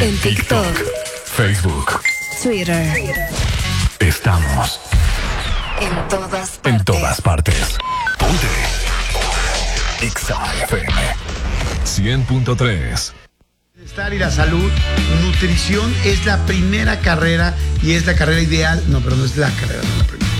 En TikTok, Facebook, Twitter. Estamos En todas partes. en todas partes. Ponte Exa FM 100.3. Bienestar y la salud, nutrición es la primera carrera y es la carrera ideal. No, pero no es la carrera, no es la primera.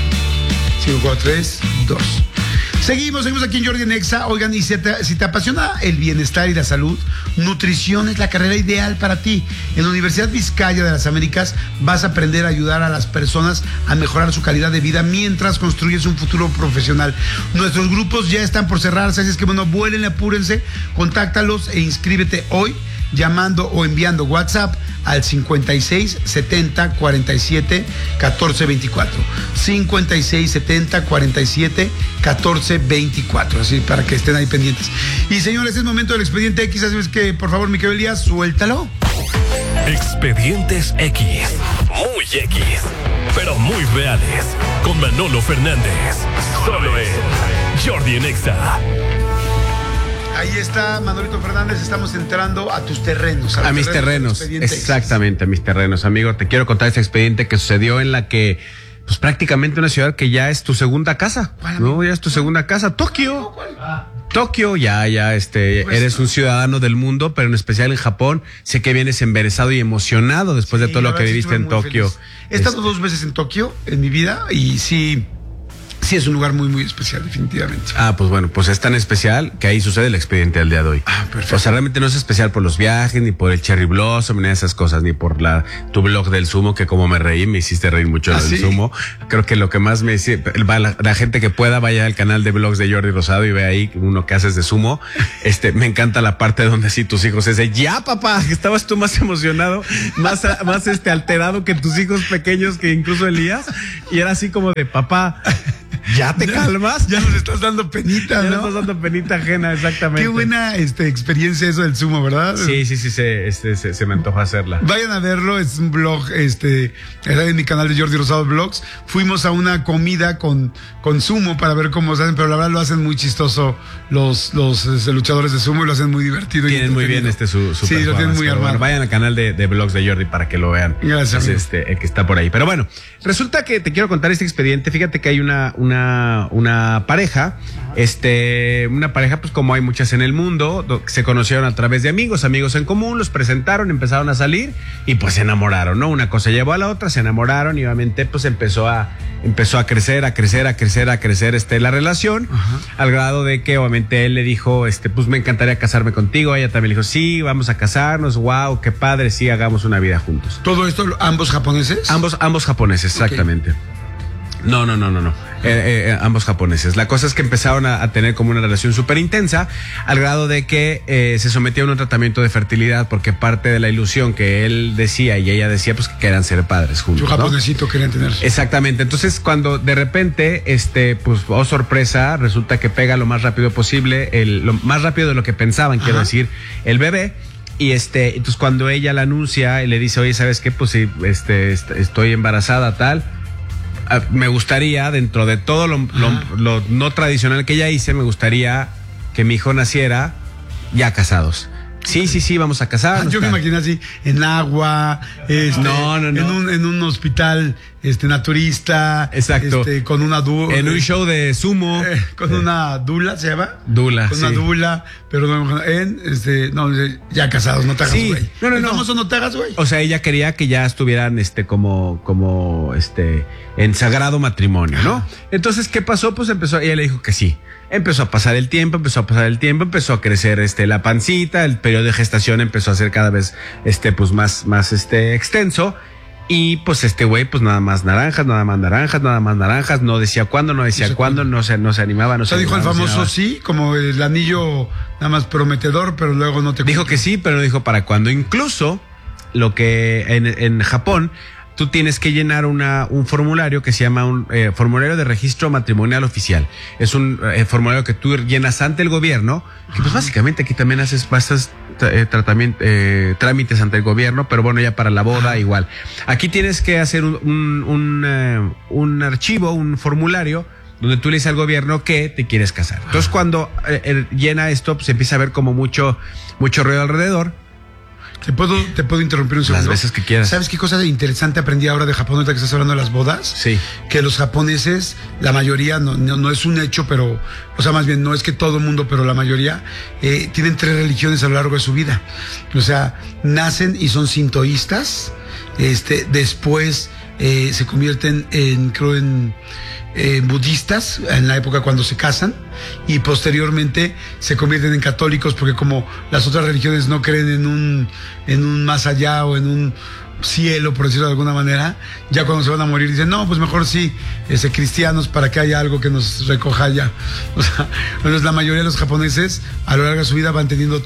5, 4, 3, 2. Seguimos aquí en Jordi en Exa. Oigan, y si te apasiona el bienestar y la salud, nutrición es la carrera ideal para ti. En la Universidad Vizcaya de las Américas vas a aprender a ayudar a las personas a mejorar su calidad de vida mientras construyes un futuro profesional. Nuestros grupos ya están por cerrarse, así es que bueno, vuelen, apúrense, contáctalos e inscríbete hoy llamando o enviando WhatsApp al 56 70 47 14 24. 56 70 47 14 24. Así para que estén ahí pendientes. Y señores, es momento del expediente X. Así es que, por favor, mi querido Elías, suéltalo. Expedientes X. Muy X, pero muy reales. Con Manolo Fernández. Solo en Jordi en Exa. Ahí está Manolito Fernández, estamos entrando a tus terrenos. A mis terrenos, exactamente, a mis terrenos, amigo. Te quiero contar este expediente que sucedió en la que, pues prácticamente una ciudad que ya es tu segunda casa, ¿no? Ya es tu segunda casa, Tokio. Tokio, eres un ciudadano del mundo, pero en especial en Japón. Sé que vienes embelesado y emocionado después de todo lo que viviste en Tokio. He estado 2 veces en Tokio en mi vida y sí es un lugar muy, muy especial, definitivamente. Ah, pues bueno, pues es tan especial que ahí sucede el expediente al día de hoy. Ah, perfecto. O sea, realmente no es especial por los viajes, ni por el Cherry Blossom, ni esas cosas, ni por tu blog del sumo, que como me reí, me hiciste reír mucho del sumo. Creo que lo que más me dice, la gente que pueda vaya al canal de blogs de Jordi Rosado y ve ahí uno que haces de sumo. Me encanta la parte donde sí tus hijos ese, ya papá, que estabas tú más emocionado, más alterado que tus hijos pequeños, que incluso Elías, y era así como de papá. ¿Ya te calmas? Ya nos estás dando penita, ¿no? Ya nos estás dando penita ajena, exactamente. Qué buena experiencia eso del sumo, ¿verdad? Sí, se me antoja hacerla. Vayan a verlo, es un blog, está en mi canal de Jordi Rosado Blogs. Fuimos a una comida con sumo para ver cómo se hacen, pero la verdad lo hacen muy chistoso los luchadores de sumo y lo hacen muy divertido. Tienen muy bien su sí, lo tienen muy armado. Bueno, vayan al canal de blogs de Jordi para que lo vean. Gracias. Es el que está por ahí. Pero bueno, resulta que te quiero contar este expediente. Fíjate que hay una pareja, una pareja, pues como hay muchas en el mundo, se conocieron a través de amigos en común, los presentaron, empezaron a salir y pues se enamoraron, ¿no? Una cosa llevó a la otra, se enamoraron y obviamente pues empezó a crecer la relación. Ajá. Al grado de que obviamente él le dijo, pues me encantaría casarme contigo. Ella también le dijo, sí, vamos a casarnos, wow, qué padre, sí, hagamos una vida juntos. ¿Todo esto ambos japoneses? Ambos japoneses, exactamente. Okay. No. Ambos japoneses. La cosa es que empezaron a tener como una relación súper intensa, al grado de que se sometieron a un tratamiento de fertilidad, porque parte de la ilusión que él decía y ella decía, pues que querían ser padres juntos. Su japonesito, ¿no? Querían tener. Exactamente. Entonces, cuando de repente, pues, oh sorpresa, resulta que pega lo más rápido posible, lo más rápido de lo que pensaban, quiero decir, el bebé. Y entonces cuando ella la anuncia y le dice, oye, ¿sabes qué? Pues sí, estoy embarazada, tal. Me gustaría, dentro de todo lo no tradicional que ella hice, me gustaría que mi hijo naciera ya casados. Sí, vamos a casarnos. Yo me imaginé así, en agua, no. En un hospital naturista. Exacto. Con una dula. En un show de sumo. Con una dula, ¿se llama? Dula, con una dula, pero ya casados, no te hagas, güey. Sí. No. Famoso, no te hagas, güey. O sea, ella quería que ya estuvieran, como en sagrado matrimonio, ¿no? Entonces, ¿qué pasó? Pues ella le dijo que sí. Empezó a pasar el tiempo, empezó a crecer la pancita, el periodo de gestación empezó a ser cada vez pues más extenso. Y pues güey, pues nada más naranjas, no decía cuándo, no se animaba, no se dijo el famoso sí, como el anillo nada más prometedor, pero luego no te dijo que sí, pero no dijo para cuándo. Incluso lo que en Japón tú tienes que llenar un formulario que se llama un formulario de registro matrimonial oficial. Es un formulario que tú llenas ante el gobierno, que pues básicamente aquí también haces trámites ante el gobierno, pero bueno, ya para la boda igual. Aquí tienes que hacer un archivo, un formulario, donde tú le dices al gobierno que te quieres casar. Entonces cuando llena esto, pues empieza a haber como mucho ruido alrededor. ¿Te puedo interrumpir un segundo? Las veces que quieras. ¿Sabes qué cosa interesante aprendí ahora de Japón, ahorita que estás hablando de las bodas? Sí. Que los japoneses, la mayoría, no es un hecho, pero, o sea, más bien, no es que todo el mundo, pero la mayoría, tienen 3 religiones a lo largo de su vida. O sea, nacen y son sintoístas, después se convierten en budistas en la época cuando se casan, y posteriormente se convierten en católicos, porque como las otras religiones no creen en un más allá o en un cielo, por decirlo de alguna manera, ya cuando se van a morir dicen, no, pues mejor sí, cristianos, para que haya algo que nos recoja allá. O sea, entonces la mayoría de los japoneses a lo largo de su vida van teniendo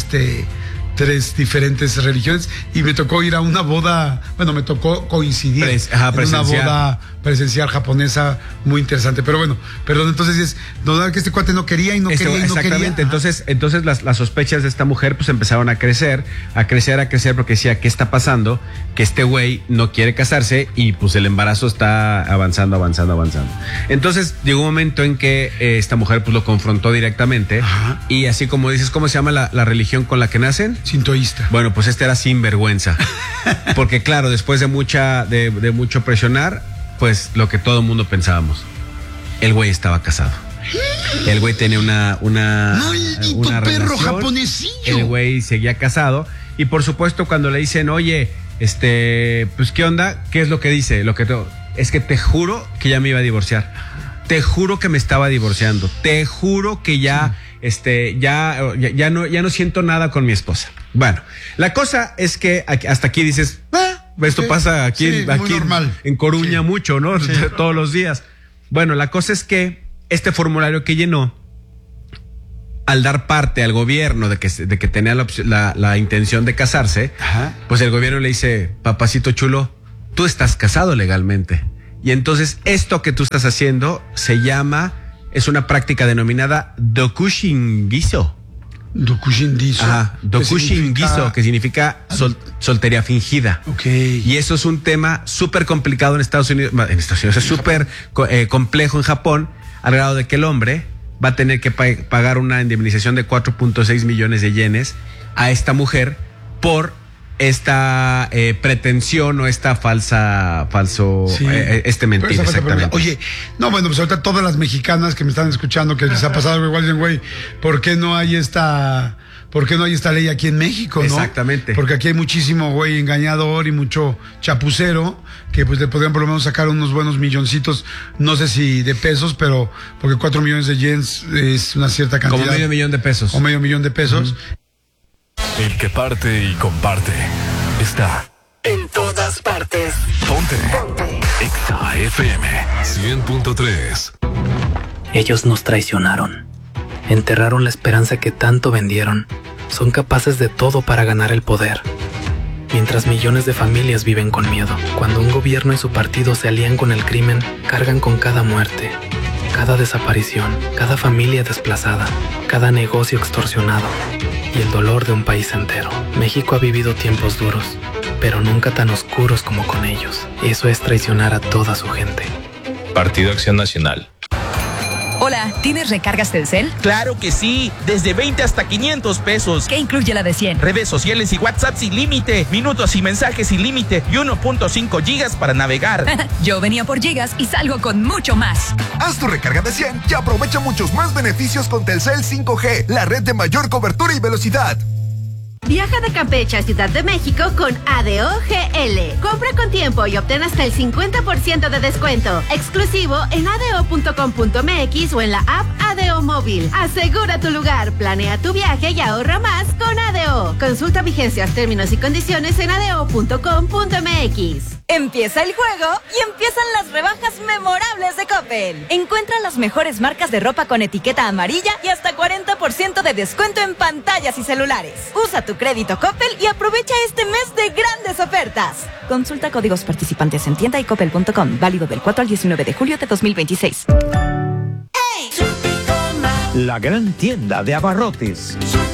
3 diferentes religiones, y me tocó ir a una boda, me tocó coincidir en una boda presencial japonesa muy interesante. Pero bueno, perdón, entonces es dudar que este cuate no quería y no quería y no exactamente, quería. Entonces las sospechas de esta mujer pues empezaron a crecer, porque decía, ¿qué está pasando? Que este güey no quiere casarse y pues el embarazo está avanzando. Entonces llegó un momento en que esta mujer pues lo confrontó directamente. Ajá. Y así como dices, ¿cómo se llama la religión con la que nacen? Sintoísta. Bueno, pues era sinvergüenza. Porque claro, después de mucho presionar, pues lo que todo el mundo pensábamos, el güey estaba casado. El güey tenía una perro relación, japonesillo. el güey seguía casado, y por supuesto cuando le dicen, oye, pues ¿qué onda? ¿Qué es lo que dice? Es que te juro que ya me iba a divorciar. Te juro que me estaba divorciando. Te juro que ya, ya no siento nada con mi esposa. Bueno, la cosa es que hasta aquí dices, esto pasa aquí normal. En Coruña mucho, ¿no? Sí. Todos los días. Bueno, la cosa es que este formulario que llenó, al dar parte al gobierno de que tenía la intención de casarse, ajá, pues el gobierno le dice, papacito chulo, tú estás casado legalmente. Y entonces esto que tú estás haciendo es una práctica denominada Dokushingiso. Ajá, Dokushingiso, que significa soltería fingida. Okay. Y eso es un tema súper complicado en Estados Unidos. Es súper complejo en Japón, al grado de que el hombre va a tener que pagar una indemnización de 4.6 millones de yenes a esta mujer por esta pretensión o esta mentira, exactamente. Oye, pues ahorita todas las mexicanas que me están escuchando, que les ha pasado igual, dicen, güey, ¿por qué no hay esta ley aquí en México, no? Exactamente. Porque aquí hay muchísimo güey engañador y mucho chapucero, que pues le podrían por lo menos sacar unos buenos milloncitos, no sé si de pesos, pero porque 4 millones de yens es una cierta cantidad. Como medio millón de pesos. O medio millón de pesos. Uh-huh. El que parte y comparte está en todas partes. Ponte. Exa FM 100.3. Ellos nos traicionaron. Enterraron la esperanza que tanto vendieron. Son capaces de todo para ganar el poder. Mientras millones de familias viven con miedo. Cuando un gobierno y su partido se alían con el crimen, cargan con cada muerte, cada desaparición, cada familia desplazada, cada negocio extorsionado y el dolor de un país entero. México ha vivido tiempos duros, pero nunca tan oscuros como con ellos. Eso es traicionar a toda su gente. Partido Acción Nacional. Hola, ¿tienes recargas Telcel? ¡Claro que sí! Desde 20 hasta 500 pesos. ¿Qué incluye la de 100? Redes sociales y WhatsApp sin límite, minutos y mensajes sin límite y 1.5 gigas para navegar. Yo venía por gigas y salgo con mucho más. Haz tu recarga de 100 y aprovecha muchos más beneficios con Telcel 5G, la red de mayor cobertura y velocidad. Viaja de Campeche a Ciudad de México con ADO GL. Compra con tiempo y obtén hasta el 50% de descuento. Exclusivo en ADO.com.mx o en la app ADO Móvil. Asegura tu lugar, planea tu viaje y ahorra más con ADO. Consulta vigencias, términos y condiciones en ADO.com.mx. Empieza el juego y empiezan las rebajas memorables de Coppel. Encuentra las mejores marcas de ropa con etiqueta amarilla y hasta 40% de descuento en pantallas y celulares. Usa tu crédito Coppel y aprovecha este mes de grandes ofertas. Consulta códigos participantes en tienda y coppel.com. Válido del 4 al 19 de julio de 2026. La gran tienda de abarrotes.